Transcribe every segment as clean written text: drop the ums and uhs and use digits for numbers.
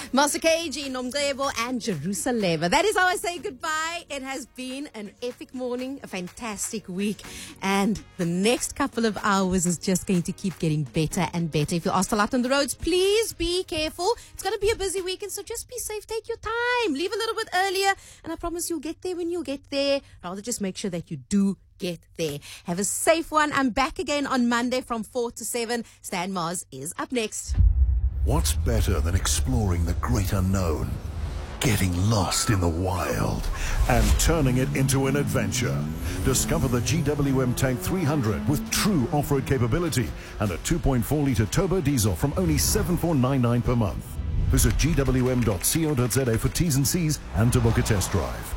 Master KG, Nomdebo, and Jerusalem. That is how I say goodbye. It has been an epic morning, a fantastic week, and the next couple of hours is just going to keep getting better and better. If you are still out on the roads, please be careful. It's going to be a busy weekend, so just be safe. Take your time. Leave a little bit earlier, and I promise you'll get there when you get there. Rather just make sure that you do get there. Have a safe one. I'm back again on Monday from 4 to 7. Stan Mars is up next. What's better than exploring the great unknown, getting lost in the wild, and turning it into an adventure? Discover the GWM Tank 300 with true off-road capability and a 2.4-litre turbo diesel from only $7,499 per month. Visit gwm.co.za for T's and C's and to book a test drive.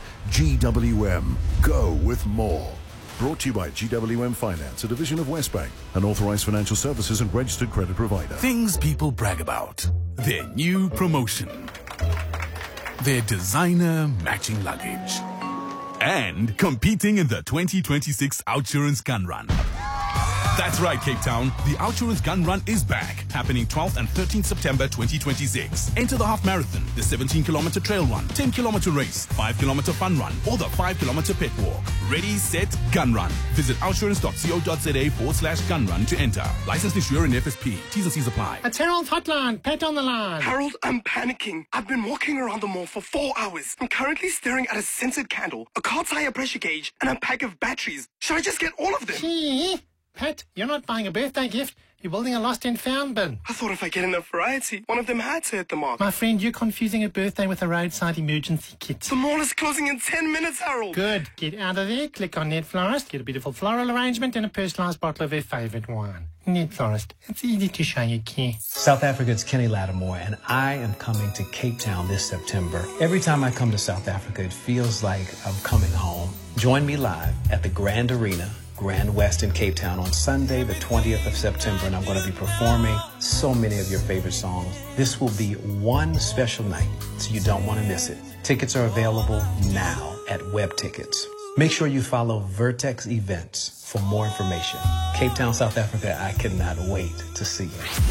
GWM, go with more. Brought to you by GWM Finance, a division of Westbank, an authorized financial services and registered credit provider. Things people brag about. Their new promotion. Their designer matching luggage. And competing in the 2026 Outsurance Gun Run. That's right, Cape Town. The Outsurance Gun Run is back, happening 12th and 13th September 2026. Enter the half marathon, the 17-kilometer trail run, 10-kilometer race, 5-kilometer fun run, or the 5-kilometer pit walk. Ready, set, gun run. Visit outsurance.co.za/gun run to enter. Licensed insurer and FSP. T's and C's apply. It's Harold's hotline. Pat on the line. Harold, I'm panicking. I've been walking around the mall for 4 hours. I'm currently staring at a scented candle, a car tire pressure gauge, and a pack of batteries. Should I just get all of them? Gee, Pat, you're not buying a birthday gift. You're building a lost and found bin. I thought if I get enough variety, one of them had to hit the mark. My friend, you're confusing a birthday with a roadside emergency kit. The mall is closing in 10 minutes, Harold. Good. Get out of there, click on Net Florist, get a beautiful floral arrangement and a personalised bottle of their favourite wine. Net Florist. It's easy to show you care. South Africa's Kenny Lattimore, and I am coming to Cape Town this September. Every time I come to South Africa, it feels like I'm coming home. Join me live at the Grand Arena, Grand West in Cape Town on Sunday, the 20th of September, and I'm going to be performing so many of your favorite songs. This will be one special night, so you don't want to miss it. Tickets are available now at Web Tickets. Make sure you follow Vertex Events for more information. Cape Town, South Africa, I cannot wait to see you.